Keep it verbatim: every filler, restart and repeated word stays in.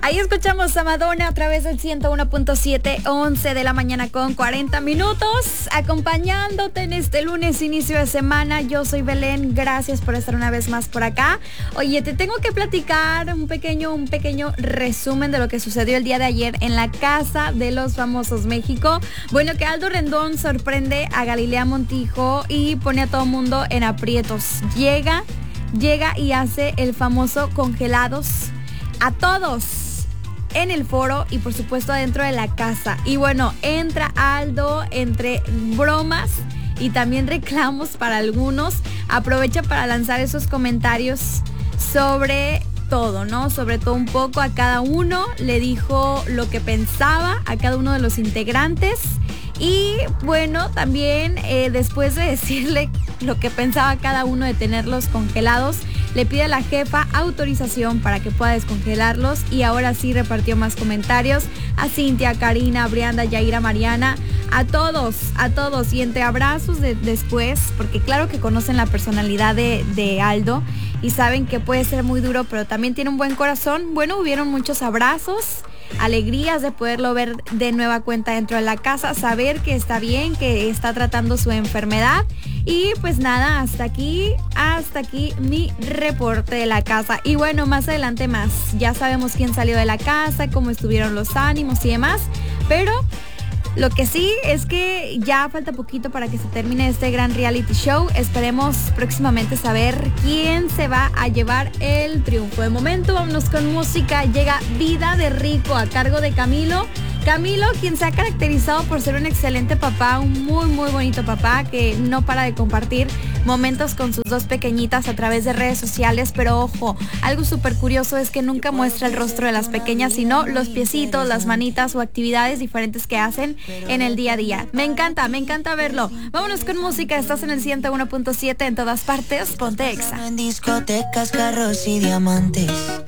Ahí escuchamos a Madonna a través del ciento uno punto siete, once de la mañana con cuarenta minutos, acompañándote en este lunes, inicio de semana. Yo soy Belén, gracias por estar una vez más por acá. Oye, te tengo que platicar un pequeño, un pequeño resumen de lo que sucedió el día de ayer en la Casa de los Famosos México. Bueno, que Aldo Rendón sorprende a Galilea Montijo y pone a todo mundo en aprietos. Llega, llega y hace el famoso congelados a todos en el foro y por supuesto adentro de la casa. Y bueno, entra Aldo entre bromas y también reclamos para algunos. Aprovecha para lanzar esos comentarios sobre todo, ¿no? Sobre todo un poco a cada uno. Le dijo lo que pensaba a cada uno de los integrantes. Y bueno, también eh, después de decirle lo que pensaba cada uno de tenerlos congelados, le pide a la jefa autorización para que pueda descongelarlos. Y ahora sí repartió más comentarios a Cintia, Karina, a Brianda, Yaira, Mariana, a todos, a todos. Y entre abrazos de, después, porque claro que conocen la personalidad de, de Aldo y saben que puede ser muy duro, pero también tiene un buen corazón. Bueno, hubieron muchos abrazos, alegrías de poderlo ver de nueva cuenta dentro de la casa, saber que está bien, que está tratando su enfermedad. Y pues nada, hasta aquí, hasta aquí mi reporte de la casa. Y bueno, más adelante más, ya sabemos quién salió de la casa, cómo estuvieron los ánimos y demás, pero lo que sí es que ya falta poquito para que se termine este gran reality show. Esperemos próximamente saber quién se va a llevar el triunfo. De momento, vámonos con música. Llega Vida de Rico a cargo de Camilo. Camilo, quien se ha caracterizado por ser un excelente papá, un muy muy bonito papá que no para de compartir momentos con sus dos pequeñitas a través de redes sociales, pero ojo, algo súper curioso es que nunca muestra el rostro de las pequeñas, sino los piecitos, las manitas o actividades diferentes que hacen en el día a día. Me encanta, me encanta verlo. Vámonos con música, estás en el ciento uno punto siete en todas partes, ponte Exa. En discotecas, carros y diamantes.